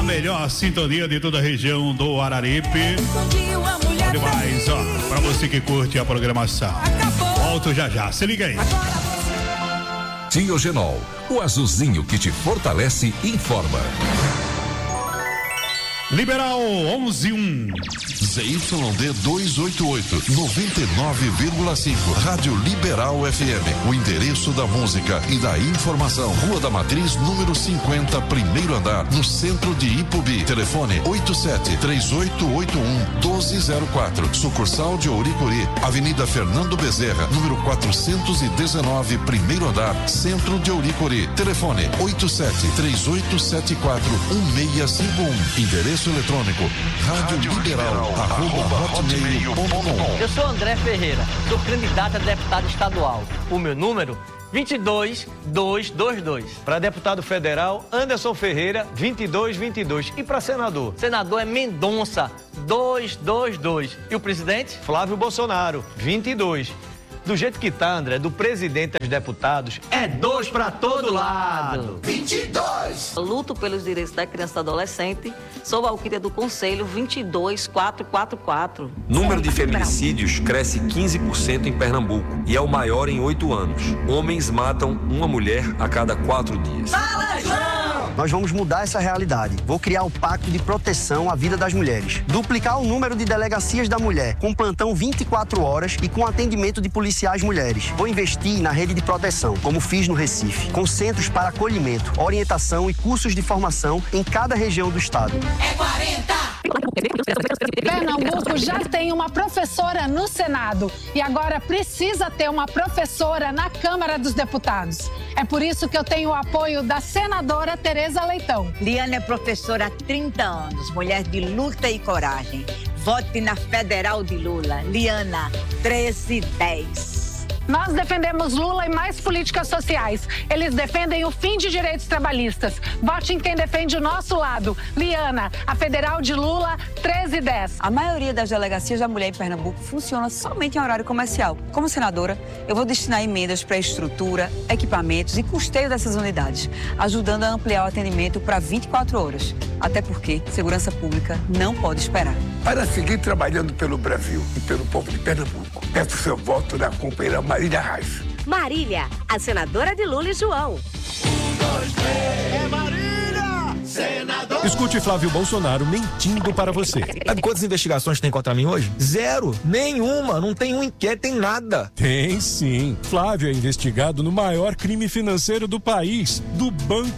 melhor sintonia de toda a região do Araripe. Demais, ó, pra você que curte a programação. Volto já, se liga aí. Diogenol, o azulzinho que te fortalece e informa. Liberal 111. ZYD 288, 99,5. Rádio Liberal FM. O endereço da música e da informação. Rua da Matriz, número 50, primeiro andar, no centro de Ipubi. Telefone 87-3881-1204. Sucursal de Ouricuri. Avenida Fernando Bezerra, número 419, primeiro andar, centro de Ouricuri. Telefone 87-3874-1651. Endereço eletrônico radioliberal@hotmail.com. Eu sou André Ferreira, sou candidato a deputado estadual. O meu número 22222. Para deputado federal, Anderson Ferreira, 2222. E para senador? Senador é Mendonça, 222. E o presidente? Flávio Bolsonaro, 22. Do jeito que tá, André, do presidente aos deputados, é 2 para todo lado. 22. Eu luto pelos direitos da criança e do adolescente. Sou Valquíria do Conselho 22444. Número de feminicídios cresce 15% em Pernambuco e é o maior em 8 anos. Homens matam uma mulher a cada 4 dias. Fala, João! Nós vamos mudar essa realidade. Vou criar o Pacto de Proteção à Vida das Mulheres. Duplicar o número de delegacias da mulher, com plantão 24 horas e com atendimento de policiais mulheres. Vou investir na rede de proteção, como fiz no Recife, com centros para acolhimento, orientação e cursos de formação em cada região do estado. É 40! Pernambuco já tem uma professora no Senado e agora precisa ter uma professora na Câmara dos Deputados. É por isso que eu tenho o apoio da senadora Tereza Leitão. Liana é professora há 30 anos, mulher de luta e coragem. Vote na Federal de Lula. Liana, 1310. Nós defendemos Lula e mais políticas sociais. Eles defendem o fim de direitos trabalhistas. Vote em quem defende o nosso lado. Liana, a Federal de Lula, 1310. A maioria das delegacias da mulher em Pernambuco funciona somente em horário comercial. Como senadora, eu vou destinar emendas para estrutura, equipamentos e custeio dessas unidades, ajudando a ampliar o atendimento para 24 horas. Até porque segurança pública não pode esperar. Para seguir trabalhando pelo Brasil e pelo povo de Pernambuco, peço seu voto na companheira Marília Reis. Marília, a senadora de Lula e João. 1, 2, 3. É Marília, senador. Escute Flávio Bolsonaro mentindo para você. Sabe quantas investigações tem contra mim hoje? 0. Nenhuma. Não tem um inquérito, tem nada. Tem sim. Flávio é investigado no maior crime financeiro do país, do Banco